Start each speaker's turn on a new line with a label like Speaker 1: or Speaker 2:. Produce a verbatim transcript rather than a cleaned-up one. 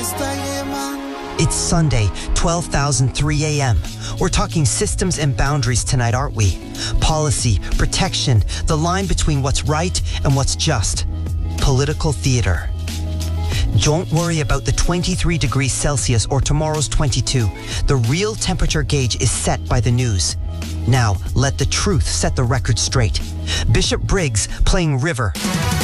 Speaker 1: It's Sunday, twelve thousand three a m We're talking systems and boundaries tonight, aren't we? Policy, protection, the line between what's right and what's just. Political theater. Don't worry about the twenty-three degrees Celsius or tomorrow's twenty-two. The real temperature gauge is set by the news. Now, let the truth set the record straight. Bishop Briggs playing River.